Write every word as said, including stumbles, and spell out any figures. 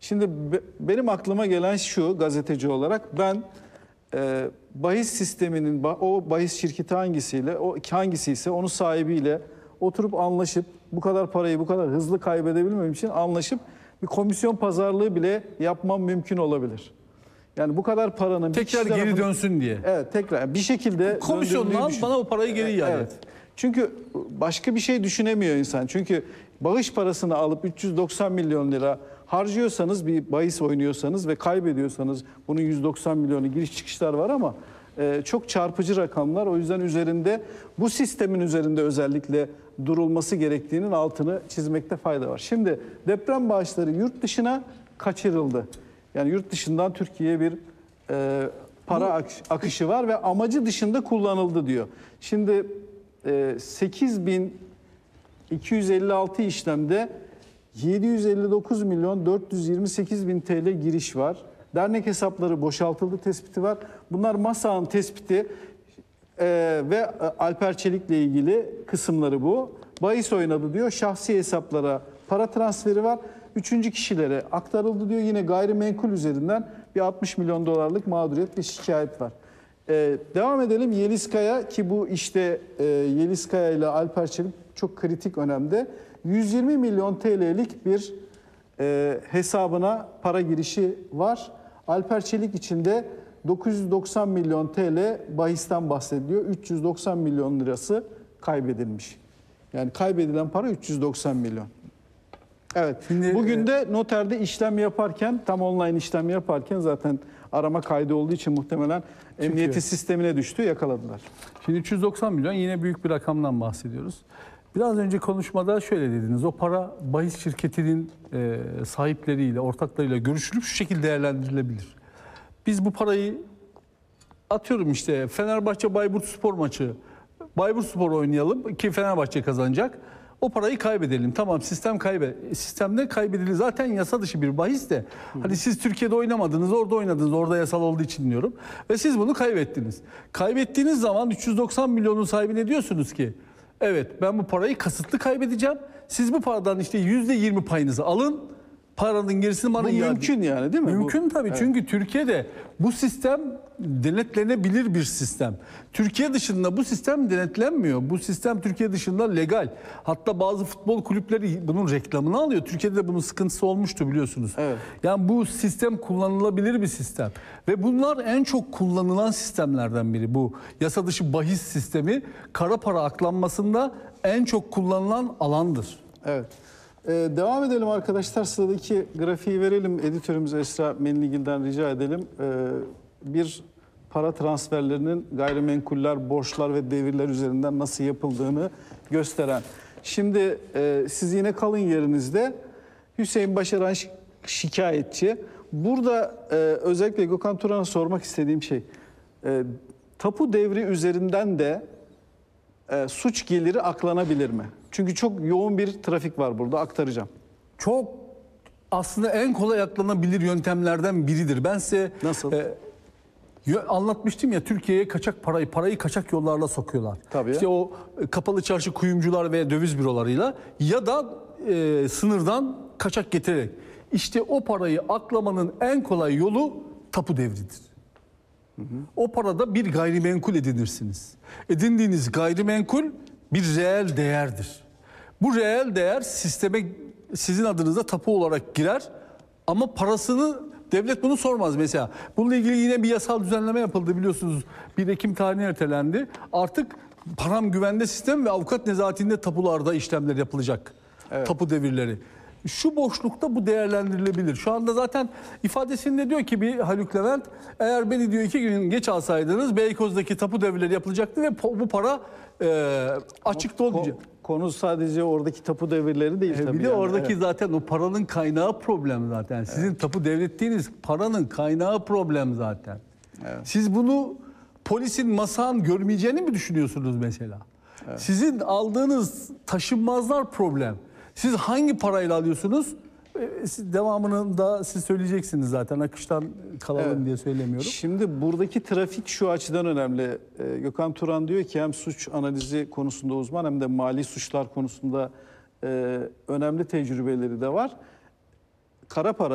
Şimdi be, benim aklıma gelen şu gazeteci olarak ben e, bahis sisteminin o bahis şirketi hangisiyle o hangisi ise onun sahibiyle oturup anlaşıp bu kadar parayı bu kadar hızlı kaybedebilmem için anlaşıp bir komisyon pazarlığı bile yapmam mümkün olabilir. Yani bu kadar paranın tekrar bir geri tarafına, dönsün diye. Evet, tekrar bir şekilde komisyonla bana o parayı geri iade evet. et. Çünkü başka bir şey düşünemiyor insan. Çünkü bağış parasını alıp üç yüz doksan milyon lira harcıyorsanız, bir bahis oynuyorsanız ve kaybediyorsanız, bunun yüz doksan milyonu giriş çıkışlar var ama e, çok çarpıcı rakamlar. O yüzden üzerinde, bu sistemin üzerinde özellikle durulması gerektiğinin altını çizmekte fayda var. Şimdi deprem bağışları yurt dışına kaçırıldı. Yani yurt dışından Türkiye'ye bir e, para akışı var ve amacı dışında kullanıldı diyor. Şimdi e, sekiz bin iki yüz elli altı işlemde yedi yüz elli dokuz milyon dört yüz yirmi sekiz bin T L giriş var. Dernek hesapları boşaltıldı tespiti var. Bunlar MASA'nın tespiti e, ve Alper Çelik'le ilgili kısımları bu. Bahis oynadı diyor. Şahsi hesaplara para transferi var. Üçüncü kişilere aktarıldı diyor. Yine gayrimenkul üzerinden bir altmış milyon dolarlık mağduriyet ve şikayet var. Ee, devam edelim. Yeliz Kaya, ki bu işte e, Yeliz Kaya ile Alper Çelik çok kritik önemde. yüz yirmi milyon T L'lik bir e, hesabına para girişi var. Alper Çelik için de dokuz yüz doksan milyon T L bahisten bahsediliyor. üç yüz doksan milyon lirası kaybedilmiş. Yani kaybedilen para üç yüz doksan milyon. Evet. Şimdi, bugün de noterde işlem yaparken, tam online işlem yaparken zaten arama kaydı olduğu için muhtemelen emniyeti sistemine düştü, yakaladılar. Şimdi üç yüz doksan milyon yine büyük bir rakamdan bahsediyoruz. Biraz önce konuşmada şöyle dediniz, o para bahis şirketinin e, sahipleriyle, ortaklarıyla görüşülüp şu şekilde değerlendirilebilir. Biz bu parayı atıyorum işte Fenerbahçe Bayburt Spor maçı, Bayburt Spor oynayalım ki Fenerbahçe kazanacak. O parayı kaybedelim. Tamam, sistem kaybe sistemde kaybedilir. Zaten yasa dışı bir bahis de. Hı. Hani siz Türkiye'de oynamadınız, orada oynadınız. Orada yasal olduğu için diyorum. Ve siz bunu kaybettiniz. Kaybettiğiniz zaman üç yüz doksan milyonun sahibine diyorsunuz ki evet, ben bu parayı kasıtlı kaybedeceğim. Siz bu paradan işte yüzde yirmi payınızı alın. Paranın gerisini bana iade. Mümkün yani, değil mi? Mümkün bu, tabii. Evet. Çünkü Türkiye'de bu sistem denetlenebilir bir sistem. Türkiye dışında bu sistem denetlenmiyor. Bu sistem Türkiye dışında legal. Hatta bazı futbol kulüpleri bunun reklamını alıyor. Türkiye'de de bunun sıkıntısı olmuştu, biliyorsunuz. Evet. Yani bu sistem kullanılabilir bir sistem. Ve bunlar en çok kullanılan sistemlerden biri. Bu yasa dışı bahis sistemi kara para aklanmasında en çok kullanılan alandır. Evet. Ee, devam edelim arkadaşlar. Sıradaki grafiği verelim. Editörümüz Esra Menligil'den rica edelim. Ee, bir para transferlerinin gayrimenkuller, borçlar ve devirler üzerinden nasıl yapıldığını gösteren. Şimdi e, siz yine kalın yerinizde. Hüseyin Başaran şikayetçi. Burada e, özellikle Gökhan Turan'a sormak istediğim şey, e, tapu devri üzerinden de e, suç geliri aklanabilir mi? Çünkü çok yoğun bir trafik var burada, aktaracağım. Çok aslında en kolay aklanabilir yöntemlerden biridir. Ben size Nasıl? E, anlatmıştım ya, Türkiye'ye kaçak parayı, parayı kaçak yollarla sokuyorlar. Tabii. İşte o kapalı çarşı kuyumcular ve döviz bürolarıyla ya da e, sınırdan kaçak getirerek. İşte o parayı aklamanın en kolay yolu tapu devridir. Hı hı. O parada bir gayrimenkul edinirsiniz. Edindiğiniz gayrimenkul bir reel değerdir. Bu reel değer sisteme sizin adınıza tapu olarak girer ama parasını devlet bunu sormaz mesela. Bununla ilgili yine bir yasal düzenleme yapıldı, biliyorsunuz. bir Ekim tarihine ertelendi. Artık param güvende sistem ve avukat nezaretinde tapularda işlemler yapılacak. Evet. Tapu devirleri. Şu boşlukta bu değerlendirilebilir. Şu anda zaten ifadesinde diyor ki bir Haluk Levent, eğer beni diyor iki gün geç alsaydınız Beykoz'daki tapu devirleri yapılacaktı ve bu para e, açıkta olmayacak. Konu sadece oradaki tapu devirleri değil e, tabii. Bir de yani. oradaki Evet. zaten o paranın kaynağı problem zaten. Sizin evet. tapu devrettiğiniz paranın kaynağı problem zaten. Evet. Siz bunu polisin, MASA'nın görmeyeceğini mi düşünüyorsunuz mesela? Evet. Sizin aldığınız taşınmazlar problem. Siz hangi parayla alıyorsunuz? Siz devamını da siz söyleyeceksiniz zaten. Akıştan kalalım evet. diye söylemiyorum. Şimdi buradaki trafik şu açıdan önemli. Ee, Gökhan Turan diyor ki hem suç analizi konusunda uzman hem de mali suçlar konusunda e, önemli tecrübeleri de var. Kara para